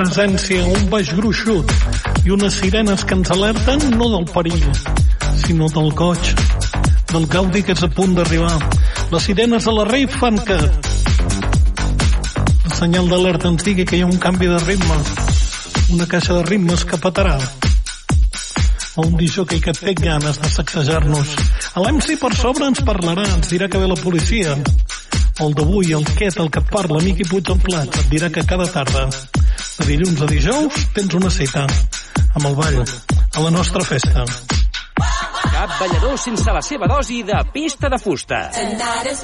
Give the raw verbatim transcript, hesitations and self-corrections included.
presència, un baix gruixut i unes sirenes que ens alerten no del perill, sinó del goig, del gaudi que és a punt d'arribar. Les sirenes de la rei fan que el senyal d'alerta ens digui que hi ha un canvi de ritme, una caixa de ritmes que petarà, o un disjockey que té ganes de sacsejar-nos. L'M C per sobre ens parlarà, ens dirà que ve la policia. El d'avui, el Quet, el que et parla, Miqui Puig en Plat, et dirà que cada tarda, de dilluns a dijous, tens una cita amb el ball, a la nostra festa. Cap ballador sense la seva dosi de pista de fusta.